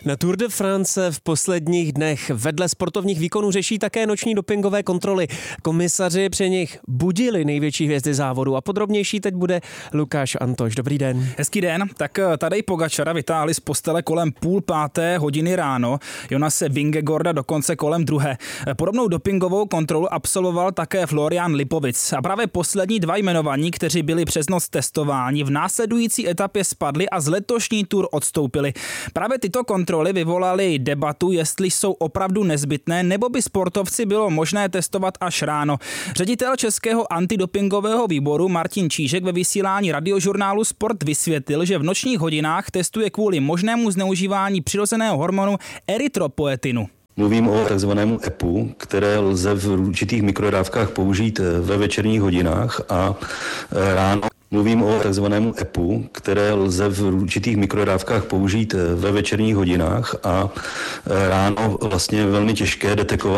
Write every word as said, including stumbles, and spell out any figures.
Na Tour de France v posledních dnech vedle sportovních výkonů řeší také noční dopingové kontroly. Komisaři při nich budili největší hvězdy závodu a podrobnější teď bude Lukáš Antoš. Dobrý den. Hezký den. Tak Tadej Pogačara vytáhli z postele kolem půl páté hodiny ráno, Jonase Vingegaarda dokonce kolem druhé. Podobnou dopingovou kontrolu absolvoval také Florian Lipovic. A právě poslední dva jmenovaní, kteří byli přes noc testováni, v následující etapě spadli a z letošní Tour odstoupili. Právě tyto kontroly vyvolaly debatu, jestli jsou opravdu nezbytné, nebo by sportovci bylo možné testovat až ráno. Ředitel Českého antidopingového výboru Martin Čížek ve vysílání radiožurnálu Sport vysvětlil, že v nočních hodinách testuje kvůli možnému zneužívání přirozeného hormonu erytropoetinu. Mluvím o takzvanému E P U, které lze v určitých mikrodávkách použít ve večerních hodinách a ráno. Mluvím o takzvanému E P U, které lze v určitých mikrodávkách použít ve večerních hodinách a ráno vlastně velmi těžké detekovat.